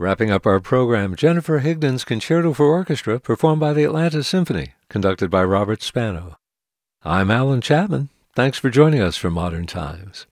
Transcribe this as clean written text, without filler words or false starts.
Wrapping up our program, Jennifer Higdon's Concerto for Orchestra, performed by the Atlanta Symphony, conducted by Robert Spano. I'm Alan Chapman. Thanks for joining us for Modern Times.